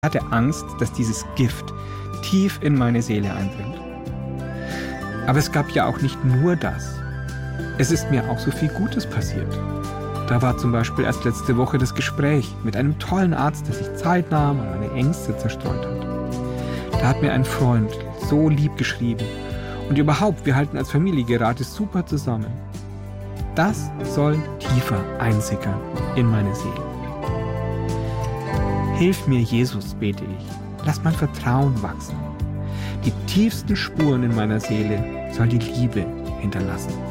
hatte Angst, dass dieses Gift tief in meine Seele eindringt. Aber es gab ja auch nicht nur das. Es ist mir auch so viel Gutes passiert. Da war zum Beispiel erst letzte Woche das Gespräch mit einem tollen Arzt, der sich Zeit nahm und meine Ängste zerstreut hat. Da hat mir ein Freund so lieb geschrieben. Und überhaupt, wir halten als Familie gerade super zusammen. Das soll tiefer einsickern in meine Seele. Hilf mir, Jesus, bete ich. Lass mein Vertrauen wachsen. Die tiefsten Spuren in meiner Seele soll die Liebe hinterlassen.